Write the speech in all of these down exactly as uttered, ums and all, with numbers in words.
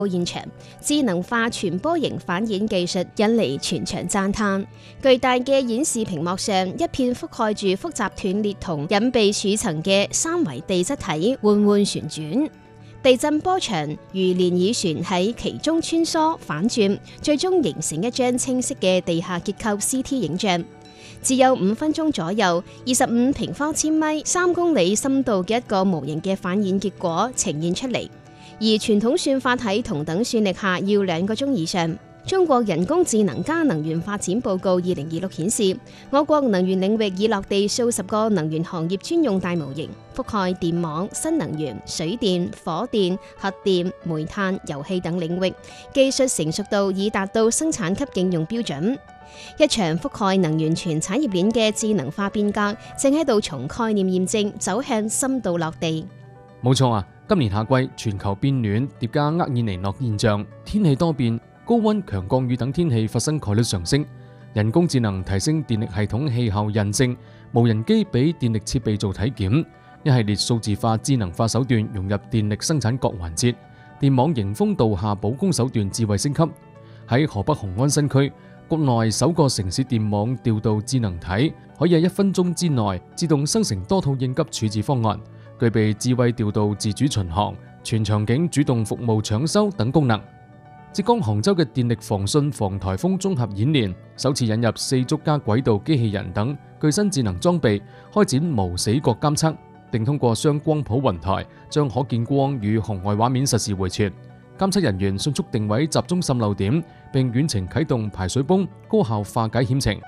現場，智能化傳波型反演技術引嚟全場讚嘆。巨大嘅演示屏幕上，一片覆蓋住複雜斷裂同隱蔽儲層嘅三維地質體緩緩旋轉，地震波長如漣漪船喺其中穿梭反轉，最終形成一張清晰嘅地下結構 C T 影像。只有五分鐘左右，二十五平方千米、三公里深度嘅一個模型嘅反演結果呈現出嚟。而傳統算法喺同等算力下要兩個鐘以上。中國人工智能加能源發展報告二零二六顯示，我國能源領域已落地數十個能源行業專用大模型，覆蓋電網、新能源、水電、火電、核電、煤炭、油氣等領域，技術成熟度已達到生產級應用標準。一場覆蓋能源全產業鏈嘅智能化變革，正喺度從概念驗證走向深度落地。 冇錯啊！今年夏季全球變暖疊加厄爾尼諾現象，天氣多變，高溫、強降雨等天氣發生概率上升。人工智能提升電力系統氣候韌性，無人機俾電力設備做體檢，一系列數字化、智能化手段融入電力生產各環節，電網迎風導下保供手段智慧升級。喺河北雄安新區，國內首個城市電網調度智能體，可以喺一分鐘之內自動生成多套應急處置方案，具備智慧調度、自主巡航、全場景主動服務搶修等功能。浙江杭州嘅電力防汛防颱風綜合演練，首次引入四足加軌道機器人等具新智能裝備，開展無死角監測，並通過雙光譜雲台將可見光與紅外畫面實時回傳。監測人員迅速定位集中滲漏點，並遠程啟動排水泵，高效化解險情。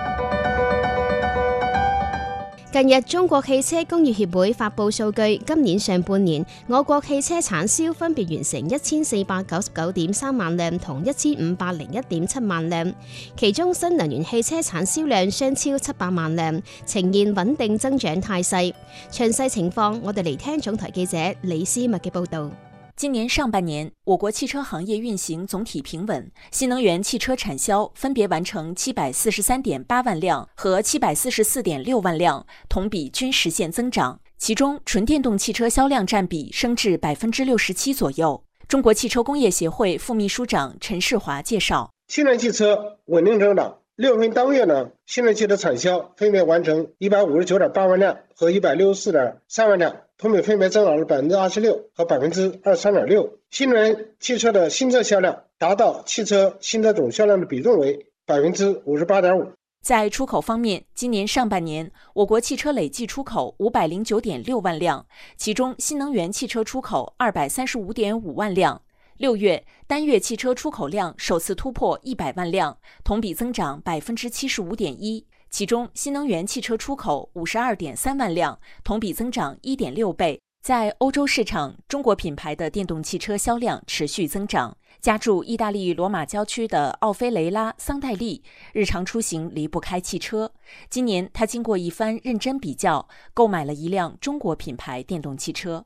近日，中國汽車工業協會發布數據，今年上半年我國汽車產銷分別完成一千四百九十九點三萬輛同一千五百零一點七萬輛，其中新能源汽車產銷量雙超七百萬輛，呈現穩定增長態勢。詳細情況，我哋嚟聽總台記者李思密嘅報導。 今年上半年，我國汽車行業運行總體平穩，新能源汽車產銷分別完成七百四十三點八萬輛和七百四十四點六萬輛，同比均實現增長。其中，純電動汽車銷量佔比升至百分之六十七左右。中國汽車工業協會副秘書長陳世華介紹： 新能源汽車穩定增長，六月份當月呢，新能源汽車產銷分別完成一百五十九點八萬輛和一百六十四點三萬輛。同比分別增長了百分之二十六和百分之二十三點六。新能源汽車的新車銷量達到汽車新車總銷量的比重為百分之五十八點五。 在出口方面，今年上半年，我國汽車累計出口五百零九點六萬輛，其中新能源汽車出口二百三十五點五萬輛。六月單月汽車出口量首次突破一百萬輛，同比增長百分之七十五點一。其中，新能源汽車出口五十二點三萬輛，同比增長一點六倍。在歐洲市場，中國品牌的電動汽車銷量持續增長。家住意大利羅馬郊區的奧菲雷拉·桑代利，日常出行離不開汽車。今年，他經過一番認真比較，購買了一輛中國品牌電動汽車。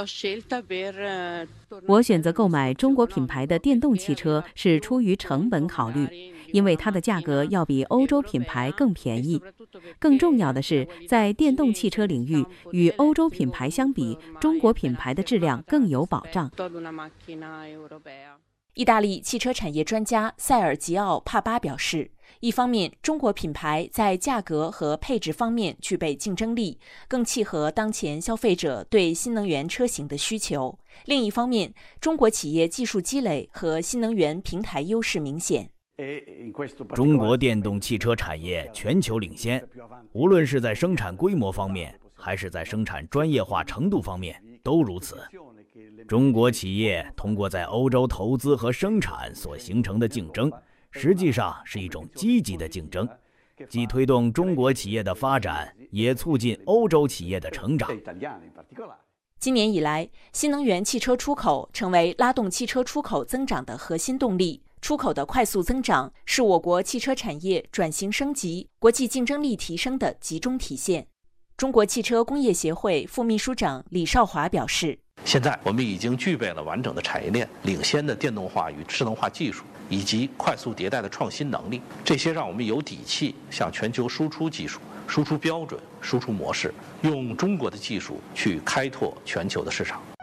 我選擇購買中國品牌的電動汽車是出於成本考慮，因為它的價格要比歐洲品牌更便宜。更重要的是，在電動汽車領域，與歐洲品牌相比，中國品牌的質量更有保障。 意大利汽車產業專家塞爾吉奧·帕巴表示，一方面，中國品牌在價格和配置方面具備競爭力，更契合當前消費者對新能源車型的需求；另一方面，中國企業技術積累和新能源平台優勢明顯。 中國電動汽車產業全球領先，無論是在生產規模方面，還是在生產專業化程度方面，都如此。中國企業通過在歐洲投資和生產所形成的競爭，實際上是一種積極的競爭，既推動中國企業的發展，也促進歐洲企業的成長。 今年以來，新能源汽車出口成為拉動汽車出口增長的核心動力。出口的快速增長是我國汽車產業轉型升級、國際競爭力提升的集中體現。中國汽車工業協會副秘書長李少華表示， 現在我們已經具備了完整的產業鏈、領先的電動化與智能化技術以及快速迭代的創新能力，這些讓我們有底氣向全球輸出技術、輸出標準、輸出模式，用中國的技術去開拓全球的市場。